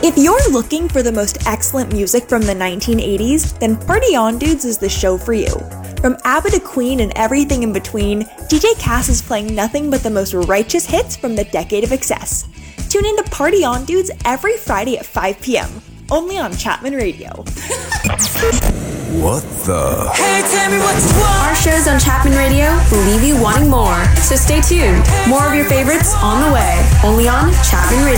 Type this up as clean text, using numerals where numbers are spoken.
If you're looking for the most excellent music from the 1980s, then Party On Dudes is the show for you. From ABBA to Queen and everything in between, DJ Cass is playing nothing but the most righteous hits from the decade of excess. Tune in to Party On Dudes every Friday at 5 p.m., only on Chapman Radio. What the? Hey, tell me what you want. Our shows on Chapman Radio will leave you wanting more, so stay tuned. More of your favorites on the way, only on Chapman Radio.